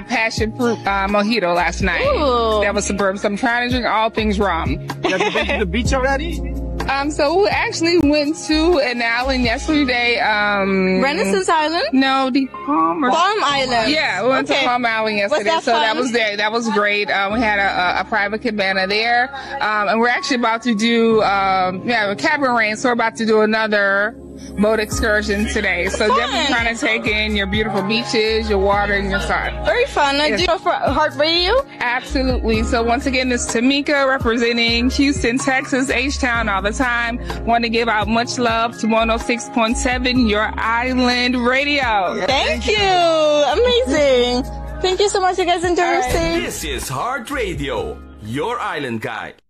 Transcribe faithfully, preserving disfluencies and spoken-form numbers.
passion fruit uh, mojito last night. Ooh. That was superb. So I'm trying to drink all things rum. You have been to the beach already? Um, so we actually went to an island yesterday. Um, Renaissance Island? No, the Palm. Or, Palm Island. Yeah, we went Okay. to Palm Island yesterday. that so fun? that was there. That was great. Um, we had a, a, a private cabana there, um, and we're actually about to do um, yeah, a catamaran. So we're about to do another boat excursion today. So Fun. definitely trying to take in your beautiful beaches, your water, and your sun. Very fun. I Yes. do you know for Heart Radio? Absolutely. So once again, this is Tamika representing Houston, Texas, H-Town all the time. Want to give out much love to one oh six point seven, your island radio. Thank you. Amazing. Thank you so much. You guys enjoy your right. stay. This is Heart Radio, your island guide.